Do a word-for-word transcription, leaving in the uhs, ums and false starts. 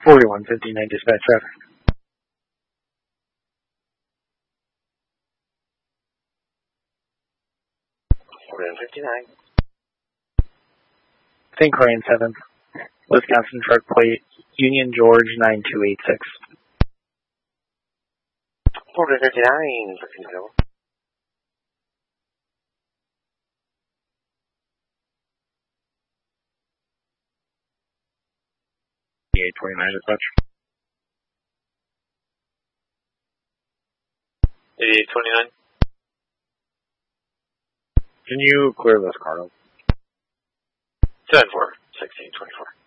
forty-one fifty-nine dispatch traffic. forty-one fifty-nine. Saint Croix seventh. Wisconsin truck plate Union George nine two eight six. forty-one fifty-nine. eight twenty-nine dispatch. eighty-eight twenty-nine. Can you clear this car up? seven four sixteen twenty-four.